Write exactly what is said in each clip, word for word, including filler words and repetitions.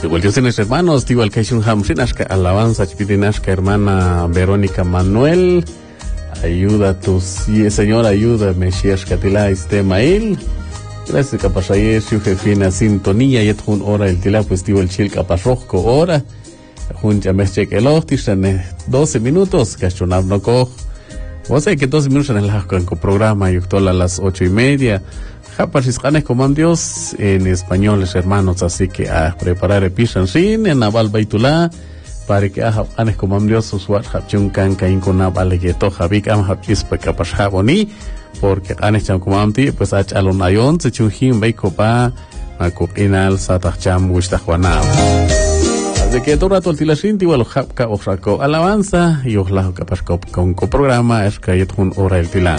Devueltos hermanos, tío al Kaishun Hamshinashka, alabanza, Chipitinashka, hermana Verónica Manuel. Ayuda a tus, Señor, ayuda, Mesías Catila, Istemail. Gracias, Capasayes, su jefina sintonía, y un hora el tila, pues tío el chil Capasrojo, hora. Juncha Meschek el Ochtishan, doce minutos, Cachonab no cojo. O sea que doce minutos en el Hakanko programa, y a las ocho y media. Japasiscanes coman Dios en español, hermanos, así que a preparar el pishan sin en Naval Baitulá para que a Japasiscanes coman Dios sus wat Japchun can cain con Naval Yeto Javik am Japis Pecapas Jaboni, porque Anes Cham Comanti, pues a Chalonayon, se chunjim Beikopa, a Copinal Satacham Wistajuanab. Así que todo rato el tilashinti, o el Japka o Jaco alabanza, y ojalá Capascop con coprograma, es que hay un hora el tilán.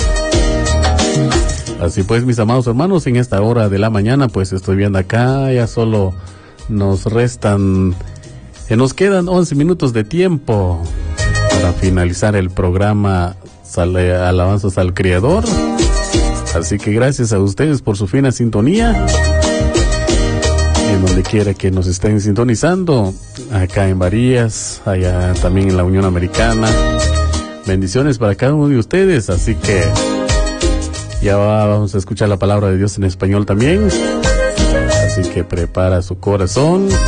Así pues, mis amados hermanos, en esta hora de la mañana, pues estoy viendo acá, ya solo nos restan, eh, nos quedan once minutos de tiempo para finalizar el programa sale, Alabanzas al Creador. Así que gracias a ustedes por su fina sintonía, en donde quiera que nos estén sintonizando, acá en Varías, allá también en la Unión Americana. Bendiciones para cada uno de ustedes, así que ya vamos a escuchar la palabra de Dios en español también. Así que prepara su corazón